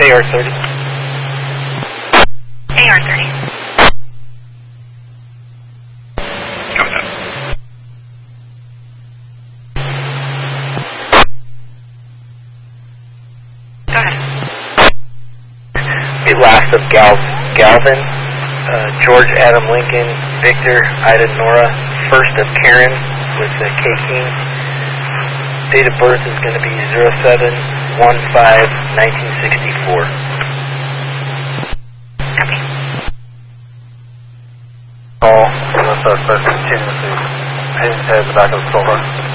AR-30. AR-30. Go ahead. The last of Galvin, George Adam Lincoln, Victor Ida Nora, first of Karen with K King. Date of birth is going to be 07/15/1964. Copy. Call, suspect continuously hitting his head in the back of the store.